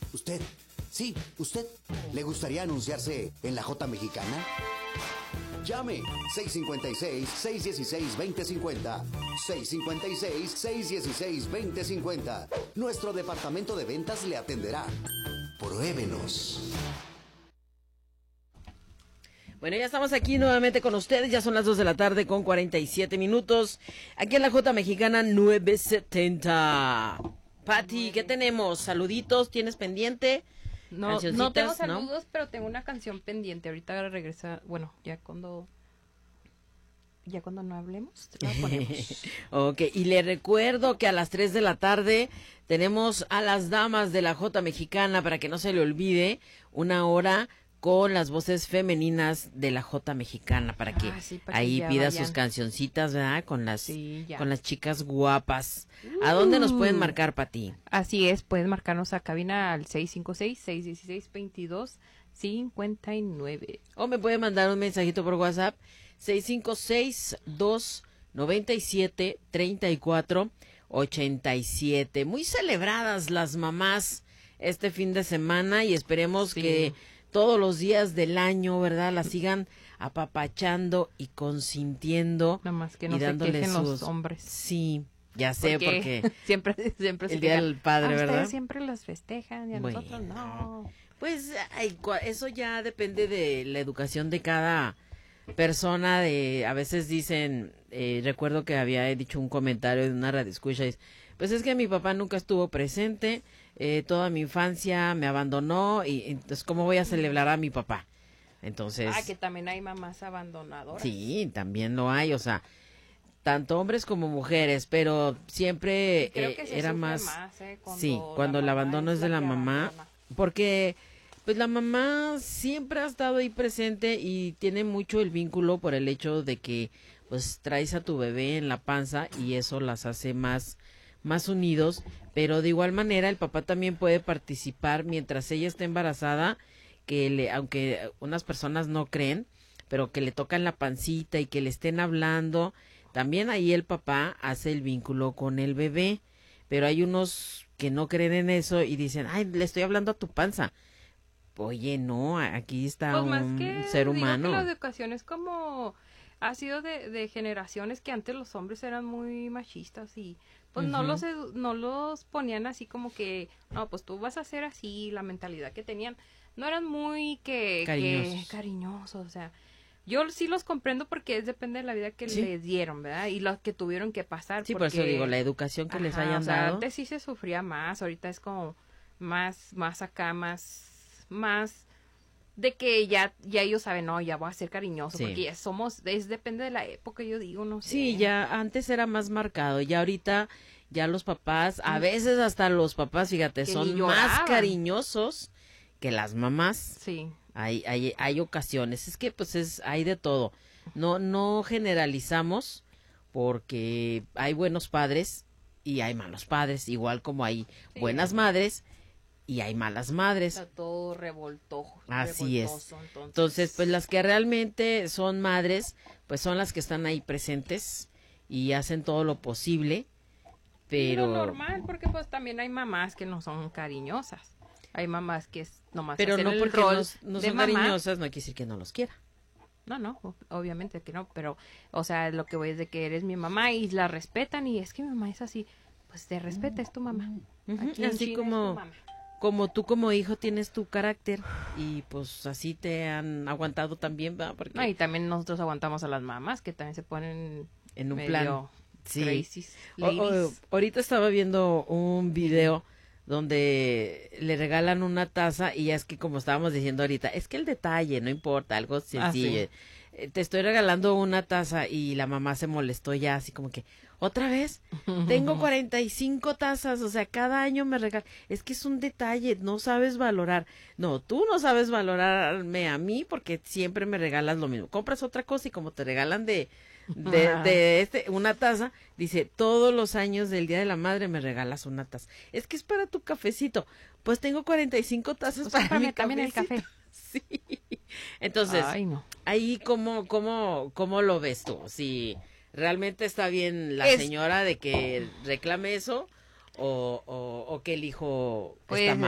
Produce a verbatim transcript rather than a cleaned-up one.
¿Usted? Sí, ¿usted? ¿Le gustaría anunciarse en la J Mexicana? Llame seis cinco seis, seis uno seis, dos cero cinco cero. seis cinco seis, seis uno seis, dos cero cinco cero. Nuestro departamento de ventas le atenderá. Pruébenos. Bueno, ya estamos aquí nuevamente con ustedes, ya son las dos de la tarde con cuarenta y siete minutos, aquí en la J Mexicana novecientos setenta. Pati, ¿qué tenemos? ¿Saluditos? ¿Tienes pendiente? No, no tengo saludos, ¿no? Pero tengo una canción pendiente, ahorita regresa, bueno, ya cuando... Ya cuando no hablemos, la ponemos. Ok, y le recuerdo que a las tres de la tarde tenemos a las damas de la J Mexicana, para que no se le olvide, una hora con las voces femeninas de la J Mexicana, para que ah, sí, para ahí que pida vayan. sus cancioncitas, ¿verdad? Con las, sí, con las chicas guapas. Uh. ¿A dónde nos pueden marcar, Pati? Así es, pueden marcarnos a cabina al seis cinco seis, seis uno seis, dos dos cinco nueve. O me puede mandar un mensajito por WhatsApp, seis cinco seis, dos nueve siete, tres cuatro ocho siete. Muy celebradas las mamás este fin de semana y esperemos sí. que todos los días del año, ¿verdad? La sigan apapachando y consintiendo. Nada más que no y se dándole quejen sus... los hombres. Sí, ya sé, porque, porque siempre, siempre el se Día quejan. del Padre, ah, ¿verdad? Ustedes siempre los festejan y a bueno, nosotros no. Pues ay, eso ya depende de la educación de cada persona. De a veces dicen, eh, recuerdo que había dicho un comentario de una radioescucha, dice, pues es que mi papá nunca estuvo presente, eh, toda mi infancia me abandonó y entonces cómo voy a celebrar a mi papá. Entonces, ah, que también hay mamás abandonadoras. Sí, también lo hay, o sea, tanto hombres como mujeres, pero siempre Creo eh, que se era sufre más, más eh, cuando sí, cuando el abandono es de la mamá, abandona. Porque pues la mamá siempre ha estado ahí presente y tiene mucho el vínculo por el hecho de que pues traes a tu bebé en la panza y eso las hace más más unidos, pero de igual manera el papá también puede participar mientras ella esté embarazada, que le, aunque unas personas no creen, pero que le tocan la pancita y que le estén hablando, también ahí el papá hace el vínculo con el bebé, pero hay unos que no creen en eso y dicen, ay, le estoy hablando a tu panza. Oye, no, aquí está pues un más que, ser humano. Digo que la educación es como, ha sido de, de generaciones que antes los hombres eran muy machistas y pues uh-huh. no los edu- no los ponían así como que, no, pues tú vas a ser así, la mentalidad que tenían, no eran muy que cariñosos, que, cariñosos, o sea, yo sí los comprendo porque es depende de la vida que ¿sí? les dieron, ¿verdad? Y lo que tuvieron que pasar. Sí, porque, por eso digo, la educación que ajá, les hayan o sea, dado. Antes sí se sufría más, ahorita es como más, más acá, más, más de que ya, ya ellos saben, no, ya voy a ser cariñoso, sí. porque ya somos, es depende de la época, yo digo, no sé. Sí, ya antes era más marcado, ya ahorita, ya los papás, a veces hasta los papás, fíjate, que son más cariñosos que las mamás. Sí. Hay, hay, hay ocasiones, es que pues es, hay de todo. No, no generalizamos porque hay buenos padres y hay malos padres, igual como hay sí. buenas madres y hay malas madres. Está todo revoltojo. Así es. Entonces. entonces, pues las que realmente son madres, pues son las que están ahí presentes y hacen todo lo posible, pero... Lo normal, porque pues también hay mamás que no son cariñosas. Hay mamás que es nomás pero hacer no el porque rol no, no son mamá. cariñosas, no quiere decir que no los quiera. No, no, obviamente que no, pero, o sea, lo que voy es de que eres mi mamá y la respetan y es que mi mamá es así, pues te respeta, es tu mamá. Uh-huh. Así como, mamá. como tú como hijo tienes tu carácter y pues así te han aguantado también, ¿verdad? Porque... No, y también nosotros aguantamos a las mamás que también se ponen en un medio plan. Sí. Crazy, o, o, ahorita estaba viendo un video donde le regalan una taza y ya es que como estábamos diciendo ahorita, es que el detalle, no importa, algo sencillo. Ah, sí. eh, te estoy regalando una taza y la mamá se molestó ya así como que, ¿otra vez? Tengo cuarenta y cinco tazas, o sea, cada año me regalan. Es que es un detalle, no sabes valorar. No, tú no sabes valorarme a mí porque siempre me regalas lo mismo. Compras otra cosa y como te regalan de... De, de este una taza, dice, todos los años del Día de la Madre me regalas una taza. Es que es para tu cafecito. Pues tengo cuarenta y cinco tazas pues para mi también cafecito. El café. Sí. Entonces, ay, no. ahí cómo cómo cómo lo ves tú? Si realmente está bien la es... señora de que reclame eso o o, o que el hijo pues, está mal.